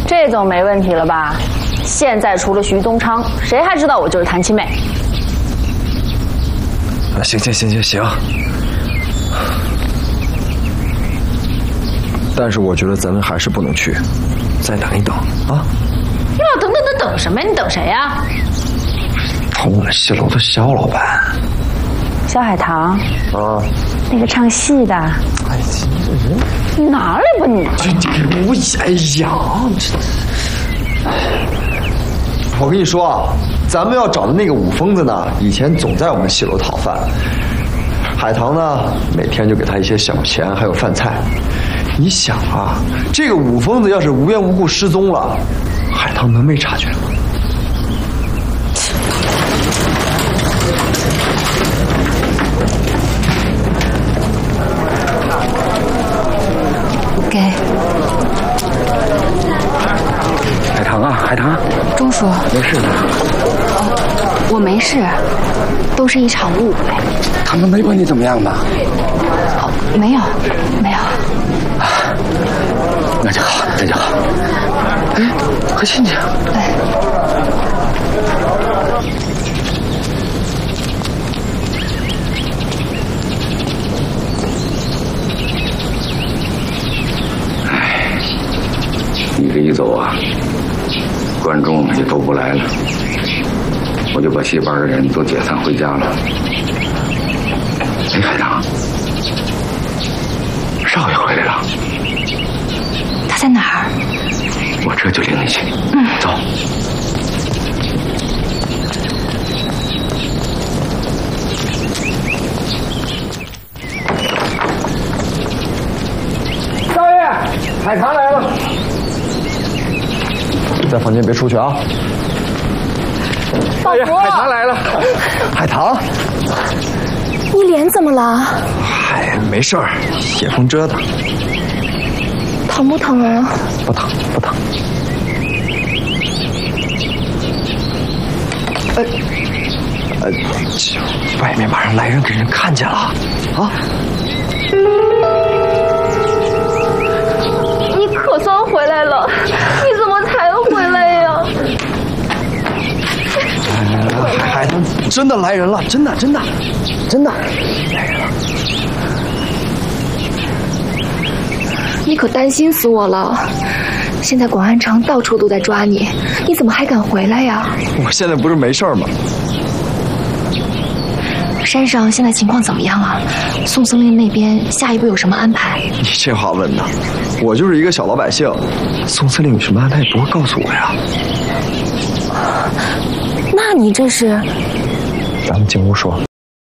这总没问题了吧？现在除了徐宗昌，谁还知道我就是谭七妹？ 行。但是我觉得咱们还是不能去，再等一等啊！ 要等什么呀？你等谁呀？ 我们戏楼的肖老板， 肖海棠啊， 那个唱戏的。 哎，这人你哪里吧你？ 哎呀，我跟你说啊，咱们要找的那个五疯子呢，以前总在我们戏楼讨饭。海棠呢，每天就给他一些小钱，还有饭菜。你想啊，这个五疯子要是无缘无故失踪了，海棠能没察觉吗？ 给海棠啊，海棠， 钟叔， 没事吧？ 我没事，都是一场误会。 他们没把你怎么样吧？ 哦，没有。 那就好。哎，快进去。 哎。 你这一走啊，观众也都不来了，我就把戏班的人都解散回家了。哎，海棠，少爷回来了。 他在哪儿？ 我这就领你去。走。 少爷，海棠来了。在房间别出去啊！ 少爷， 海棠来了。海棠， 你脸怎么了？ 哎，没事儿，野风蛰的。 疼不疼啊？ 不疼。外面马上来人，给人看见了啊！ 你可算回来了，你怎么才回来呀？ 海棠真的来人了，真的来人了。 你可担心死我了！现在广安城到处都在抓你，你怎么还敢回来呀？ 我现在不是没事吗？ 山上现在情况怎么样啊？宋司令那边下一步有什么安排？ 你这话问的，我就是一个小老百姓，宋司令有什么安排也不会告诉我呀。 那你这是？ 咱们进屋说。